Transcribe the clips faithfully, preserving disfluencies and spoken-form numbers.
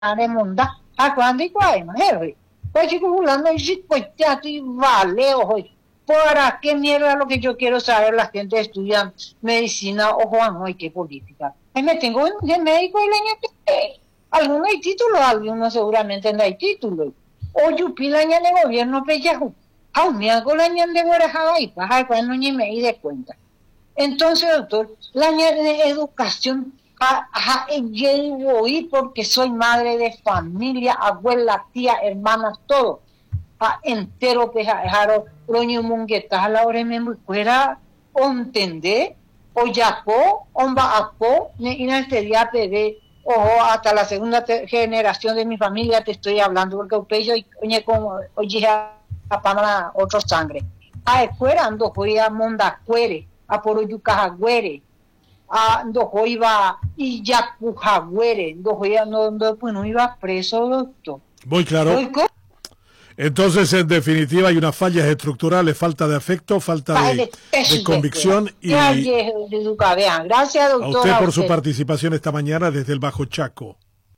de munda a cuando y cuando es pues chico fulano y pues ya estoy vale hoy para qué mierda lo que yo quiero saber la gente estudia medicina o Juan hoy qué política ahí me tengo de médico y la ña algunos hay títulos algunos seguramente no hay títulos o yupi la ña de gobierno peyajo aún me hago la ña de guarajaba y paja cuando ni me di de cuenta entonces doctor la ña de educación ajá, yo voy porque soy madre de familia, abuela, tía, hermanas, todo. Ah, entero que jaro, roño munguetas a la hora me fuera, o entender, o yapo, o baapo, ne ina este día pegué, ojo, hasta la segunda te, generación de mi familia te estoy hablando, porque usted yo, oye, como, oye, a Panamá, otro sangre. A escuela ando, voy a mondacuere, a por yucajagüere, a ndojo iba y ya pujagüere, ndojo ya no, no, pues no iba preso, doctor. Muy claro. ¿Muy Entonces, en definitiva, hay unas fallas estructurales, falta de afecto, falta de, de convicción. Y gracias, doctor. A usted por su participación esta mañana desde el Bajo Chaco.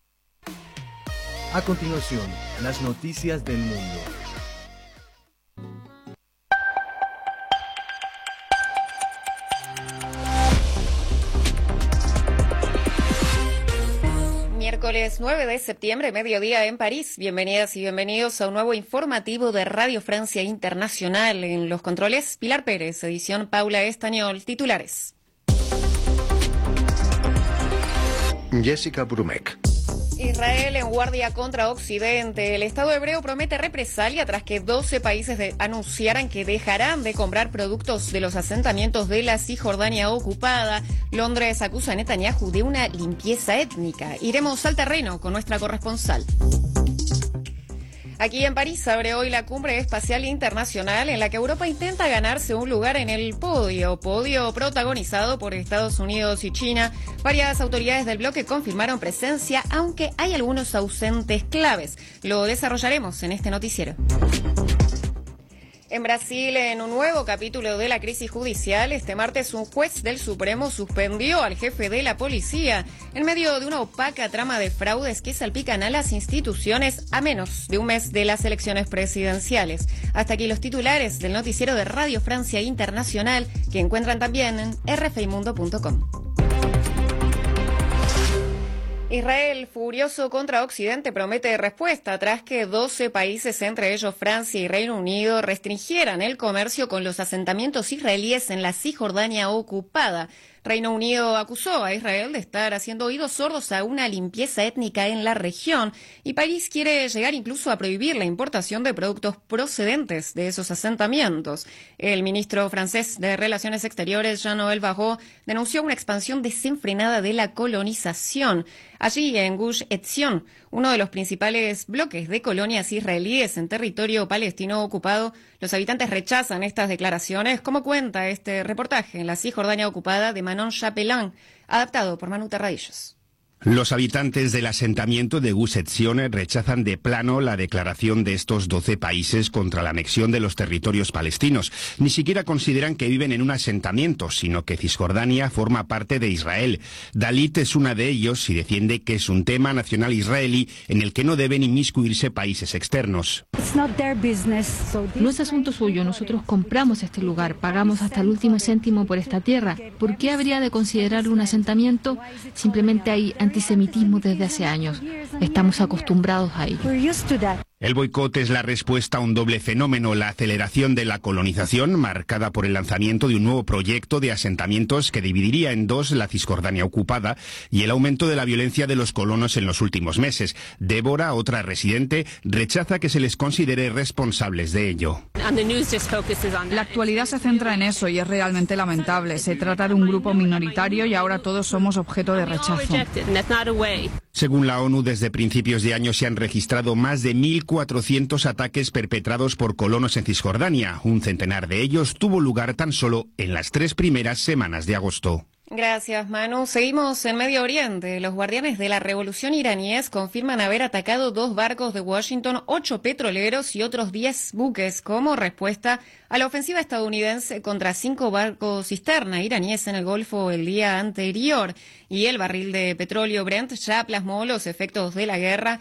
A continuación, las noticias del mundo. Miércoles nueve de septiembre, mediodía en París. Bienvenidas y bienvenidos a un nuevo informativo de Radio Francia Internacional. En los controles, Pilar Pérez, edición Paula Estañol, titulares. Jessica Brumek. Israel en guardia contra Occidente. El Estado hebreo promete represalia tras que doce países de, anunciaran que dejarán de comprar productos de los asentamientos de la Cisjordania ocupada. Londres acusa a Netanyahu de una limpieza étnica. Iremos al terreno con nuestra corresponsal. Aquí en París abre hoy la Cumbre Espacial Internacional en la que Europa intenta ganarse un lugar en el podio, podio protagonizado por Estados Unidos y China. Varias autoridades del bloque confirmaron presencia, aunque hay algunos ausentes claves. Lo desarrollaremos en este noticiero. En Brasil, en un nuevo capítulo de la crisis judicial, este martes un juez del Supremo suspendió al jefe de la policía en medio de una opaca trama de fraudes que salpican a las instituciones a menos de un mes de las elecciones presidenciales. Hasta aquí los titulares del noticiero de Radio Francia Internacional, que encuentran también en r f i mundo punto com. Israel, furioso contra Occidente, promete respuesta tras que doce países, entre ellos Francia y Reino Unido, restringieran el comercio con los asentamientos israelíes en la Cisjordania ocupada. Reino Unido acusó a Israel de estar haciendo oídos sordos a una limpieza étnica en la región y París quiere llegar incluso a prohibir la importación de productos procedentes de esos asentamientos. El ministro francés de Relaciones Exteriores, Jean-Noël Barrot, denunció una expansión desenfrenada de la colonización. Allí, en Gush Etzion, uno de los principales bloques de colonias israelíes en territorio palestino ocupado, los habitantes rechazan estas declaraciones, como cuenta este reportaje en la Cisjordania ocupada de Manon Chapelain, adaptado por Manu Terradillos. Los habitantes del asentamiento de Gush Etzion rechazan de plano la declaración de estos doce países contra la anexión de los territorios palestinos. Ni siquiera consideran que viven en un asentamiento, sino que Cisjordania forma parte de Israel. Dalit es una de ellos y defiende que es un tema nacional israelí en el que no deben inmiscuirse países externos. No es asunto suyo, nosotros compramos este lugar, pagamos hasta el último céntimo por esta tierra. ¿Por qué habría de considerarlo un asentamiento? Simplemente hay antisemitismo desde hace años. Estamos acostumbrados a ello. El boicot es la respuesta a un doble fenómeno, la aceleración de la colonización, marcada por el lanzamiento de un nuevo proyecto de asentamientos que dividiría en dos la Cisjordania ocupada, y el aumento de la violencia de los colonos en los últimos meses. Débora, otra residente, rechaza que se les considere responsables de ello. La actualidad se centra en eso y es realmente lamentable. Se trata de un grupo minoritario y ahora todos somos objeto de rechazo. Según la ONU, desde principios de año se han registrado más de mil cuatrocientos ataques perpetrados por colonos en Cisjordania. Un centenar de ellos tuvo lugar tan solo en las tres primeras semanas de agosto. Gracias, Manu. Seguimos en Medio Oriente. Los guardianes de la revolución iraníes confirman haber atacado dos barcos de Washington, ocho petroleros y otros diez buques como respuesta a la ofensiva estadounidense contra cinco barcos cisterna iraníes en el Golfo el día anterior. Y el barril de petróleo Brent ya plasmó los efectos de la guerra